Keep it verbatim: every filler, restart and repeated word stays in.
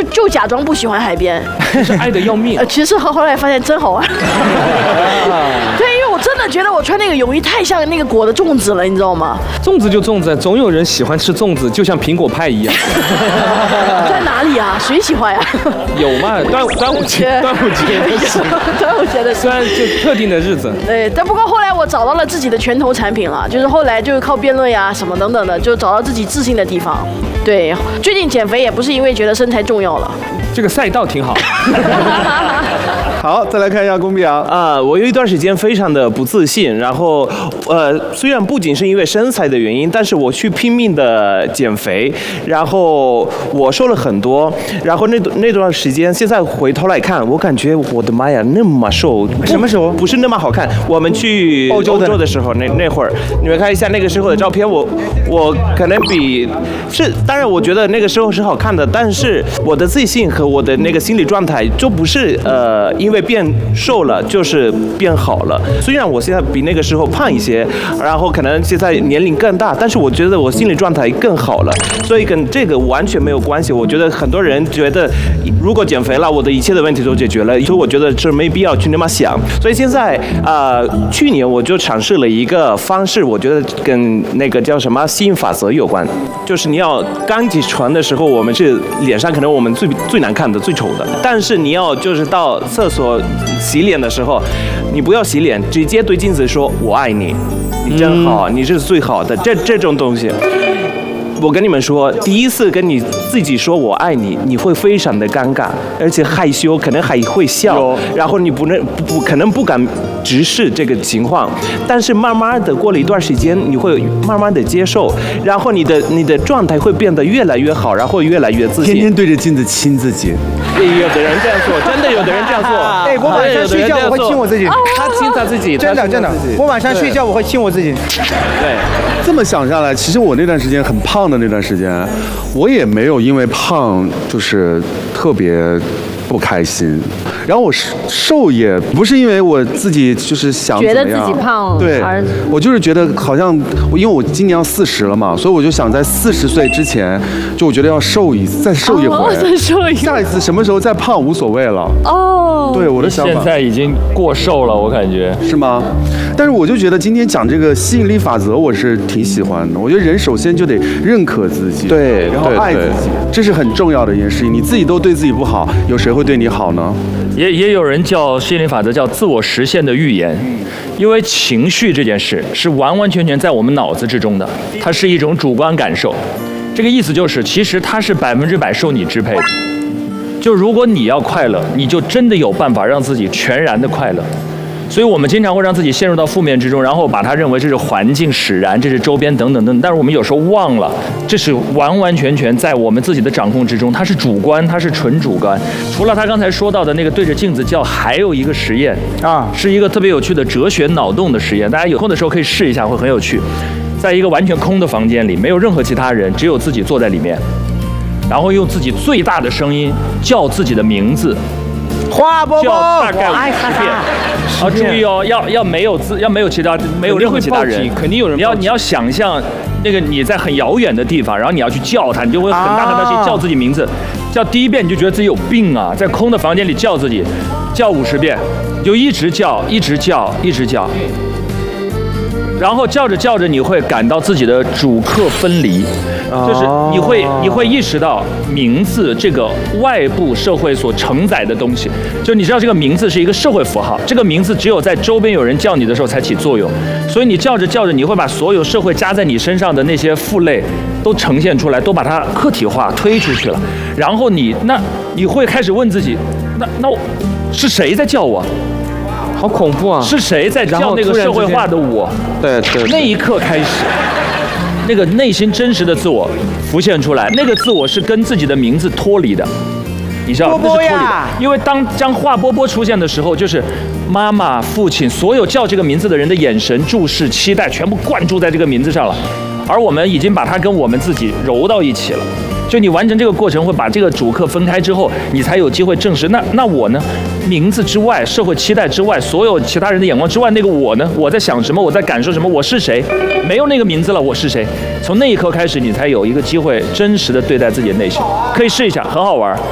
就假装不喜欢海边， 是爱的要命。 呃，其实后来发现真好玩。对，因为我真的觉得我穿那个泳衣太像那个果的粽子了，你知道吗？ 粽子就粽子，总有人喜欢吃粽子，就像苹果派一样。 在哪里啊？谁喜欢呀？ 有嘛？端端午节，端午节的时候， 端午节的时候， 虽然就特定的日子。 对，但不过后来我找到了自己的拳头产品了，就是后来就是靠辩论呀什么等等的，就找到自己自信的地方。对，最近减肥也不是因为觉得身材重要了， 这个赛道挺好。 好，再来看一下龚碧阳啊、呃，我有一段时间非常的不自信，然后呃，虽然不仅是因为身材的原因，但是我去拼命的减肥，然后我瘦了很多，然后那那段时间，现在回头来看，我感觉我的妈呀，那么瘦， 什么时候？ 不是那么好看。我们去欧洲的时候，那那会儿，你们看一下那个时候的照片，我我可能比是，当然我觉得那个时候是好看的，但是我的自信和我的那个心理状态就不是呃因为变瘦了就是变好了。虽然我现在比那个时候胖一些，然后可能现在年龄更大，但是我觉得我心理状态更好了，所以跟这个完全没有关系。我觉得很多人觉得如果减肥了，我的一切的问题都解决了，所以我觉得是没必要去那么想。所以现在啊、呃，去年我就尝试了一个方式，我觉得跟那个叫什么吸引法则有关，就是你要刚起床的时候，我们是脸上可能我们最最难看的、最丑的，但是你要就是到厕所洗脸的时候，你不要洗脸，直接对镜子说“我爱你”，你真好，你是最好的，这这种东西。我跟你们说，第一次跟你自己说我爱你，你会非常的尴尬，而且害羞，可能还会笑，然后你不能不可能不敢直视这个情况。但是慢慢的过了一段时间，你会慢慢的接受，然后你的你的状态会变得越来越好，然后越来越自信。 天天对着镜子亲自己， 有的人这样做，真的有的人这样做。 哎，我晚上睡觉我会亲我自己， 他亲他自己， 真的真的，我晚上睡觉我会亲我自己。 对， 这么想下来，其实我那段时间很胖的那段时间，我也没有因为胖就是特别不开心。然后我瘦也不是因为我自己就是想怎么样， 觉得自己胖， 对，我就是觉得好像我因为我今年要四十了嘛，所以我就想在四十岁之前，就我觉得要瘦一再瘦一回， 哦、再瘦一下一次什么时候再胖无所谓了。 哦， 对，我的想法现在已经过瘦了，我感觉是吗？但是我就觉得今天讲这个吸引力法则，我是挺喜欢的。我觉得人首先就得认可自己， 对， 然后爱自己，这是很重要的一件事情。你自己都对自己不好，有谁会对你好呢？ 也也有人叫吸引力法则叫自我实现的预言，因为情绪这件事是完完全全在我们脑子之中的，它是一种主观感受。这个意思就是，其实它是百分之百受你支配的。就如果你要快乐，你就真的有办法让自己全然的快乐。所以我们经常会让自己陷入到负面之中，然后把它认为这是环境使然，这是周边等等等等。但是我们有时候忘了，这是完完全全在我们自己的掌控之中，它是主观，它是纯主观。除了他刚才说到的那个对着镜子叫，还有一个实验啊，是一个特别有趣的哲学脑洞的实验，大家有空的时候可以试一下，会很有趣。在一个完全空的房间里，没有任何其他人，只有自己坐在里面，然后用自己最大的声音叫自己的名字。 花波波， 大概五十遍。啊，注意哦，要要没有字，要没有其他，没有任何其他人， 肯定有人。 你要你要想象那个你在很遥远的地方，然后你要去叫他，你就会很大很大声叫自己名字。叫第一遍你就觉得自己有病啊，在空的房间里叫自己，叫五十遍，你就一直叫，一直叫，一直叫。然后叫着叫着，你会感到自己的主客分离，就是你会你会意识到名字这个外部社会所承载的东西，就你知道这个名字是一个社会符号，这个名字只有在周边有人叫你的时候才起作用，所以你叫着叫着，你会把所有社会加在你身上的那些负累都呈现出来，都把它客体化推出去了，然后你那你会开始问自己，那那我是谁在叫我？ 好恐怖啊！ 是谁在叫那个社会化的我？ 对对。 那一刻开始，那个内心真实的自我浮现出来，那个自我是跟自己的名字脱离的，你知道那是脱离的。因为当当华波波出现的时候，就是妈妈、父亲，所有叫这个名字的人的眼神、注视、期待，全部灌注在这个名字上了，而我们已经把它跟我们自己揉到一起了。就你完成这个过程，会把这个主客分开之后，你才有机会证实。那那我呢？名字之外，社会期待之外，所有其他人的眼光之外，那个我呢？我在想什么？我在感受什么？我是谁？没有那个名字了，我是谁？从那一刻开始，你才有一个机会真实的对待自己的内心。可以试一下，很好玩。